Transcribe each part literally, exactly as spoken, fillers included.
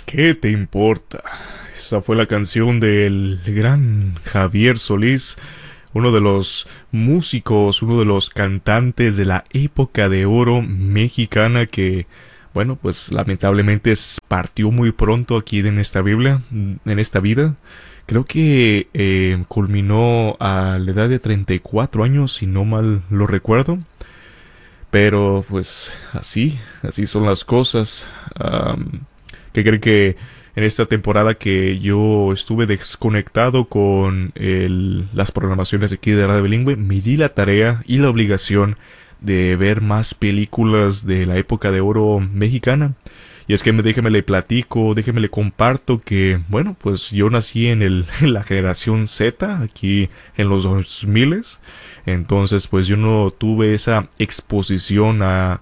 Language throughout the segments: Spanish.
¿Qué te importa? Esa fue la canción del gran Javier Solís, uno de los músicos, uno de los cantantes de la época de oro mexicana que, bueno, pues lamentablemente partió muy pronto aquí en esta Biblia, en esta vida. Creo que eh, culminó a la edad de treinta y cuatro años, si no mal lo recuerdo. Pero pues así, así son las cosas. Um, ¿Qué creen que en esta temporada que yo estuve desconectado con el, las programaciones aquí de Radio Bilingüe, me di la tarea y la obligación de ver más películas de la época de oro mexicana? Y es que me, déjeme le platico, déjeme le comparto que, bueno, pues yo nací en, el, en la generación Z, aquí en los dos mil. Entonces, pues yo no tuve esa exposición a,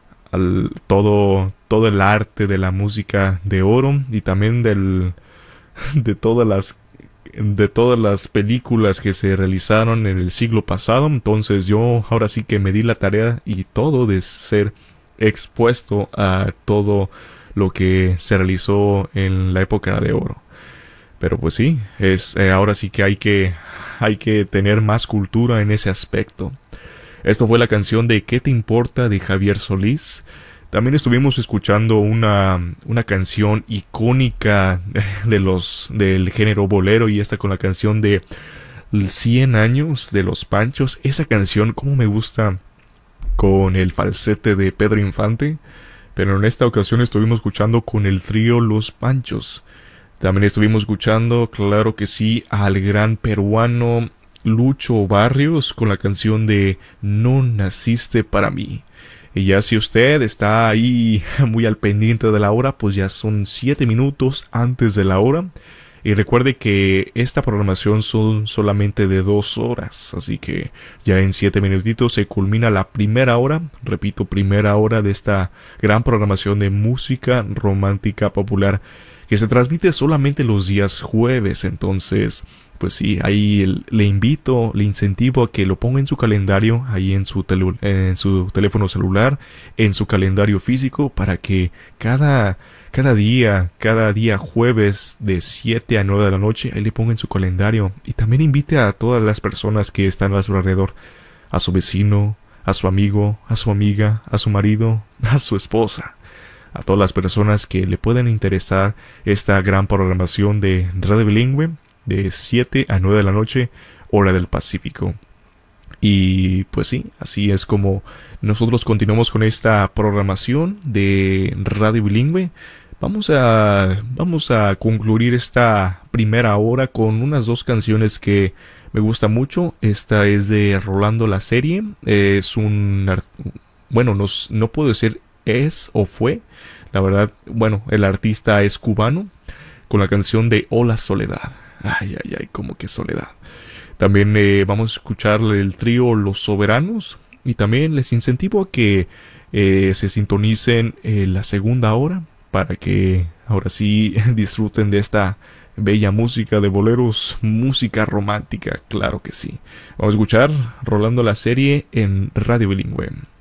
al todo, todo el arte de la música de oro y también del, de todas las, de todas las películas que se realizaron en el siglo pasado. Entonces yo ahora sí que me di la tarea y todo de ser expuesto a todo lo que se realizó en la época de oro. Pero pues sí, es eh, ahora sí que hay que hay que tener más cultura en ese aspecto. Esto fue la canción de ¿Qué te importa? De Javier Solís. También estuvimos escuchando una una canción icónica de los del género bolero, y esta con la canción de cien años de Los Panchos. Esa canción como me gusta, con el falsete de Pedro Infante, pero en esta ocasión estuvimos escuchando con el trío Los Panchos. También estuvimos escuchando, claro que sí, al gran peruano Lucho Barrios con la canción de No naciste para mí. Y ya si usted está ahí muy al pendiente de la hora, pues ya son siete minutos antes de la hora. Y recuerde que esta programación son solamente de dos horas, así que ya en siete minutitos se culmina la primera hora, repito, primera hora de esta gran programación de música romántica popular que se transmite solamente los días jueves. Entonces, pues sí, ahí el, le invito, le incentivo a que lo ponga en su calendario, ahí en su, tele, en su teléfono celular, en su calendario físico, para que cada... Cada día, cada día jueves de siete a nueve de la noche, ahí le ponga en su calendario. Y también invite a todas las personas que están a su alrededor. A su vecino, a su amigo, a su amiga, a su marido, a su esposa. A todas las personas que le puedan interesar esta gran programación de Radio Bilingüe de siete a nueve de la noche, hora del Pacífico. Y pues sí, así es como nosotros continuamos con esta programación de Radio Bilingüe. Vamos a, vamos a concluir esta primera hora con unas dos canciones que me gustan mucho. Esta es de Rolando La Serie. Es un... Bueno, no, no puedo decir es o fue. La verdad, bueno, el artista es cubano. Con la canción de Hola Soledad. Ay, ay, ay, como que soledad. También eh, vamos a escuchar el trío Los Soberanos. Y también les incentivo a que eh, se sintonicen eh, la segunda hora, para que ahora sí disfruten de esta bella música de boleros, música romántica, claro que sí. Vamos a escuchar Rolando La Serie en Radio Bilingüe.